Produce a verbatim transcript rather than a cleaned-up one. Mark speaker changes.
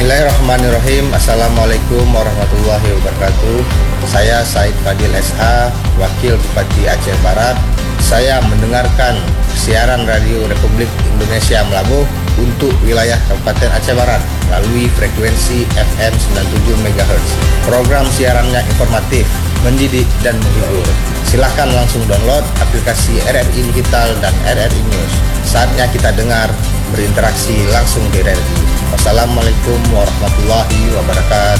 Speaker 1: Bismillahirrahmanirrahim. Assalamualaikum warahmatullahi wabarakatuh. Saya Said Fadil S H, Wakil Bupati Aceh Barat. Saya mendengarkan siaran Radio Republik Indonesia Melabuh untuk wilayah Kabupaten Aceh Barat melalui frekuensi F M sembilan puluh tujuh megahertz. Program siarannya informatif, mendidik, dan menghibur. Silahkan langsung download aplikasi R R I Digital dan R R I News. Saatnya kita dengar, berinteraksi langsung di radio. Wassalamualaikum warahmatullahi wabarakatuh.